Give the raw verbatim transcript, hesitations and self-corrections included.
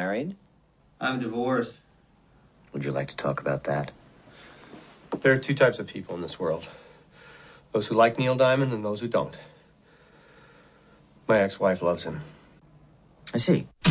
married? I'm divorced. Would you like to talk about that? There are two types of people in this world. Those who like Neil Diamond and those who don't. My ex-wife loves him. I see.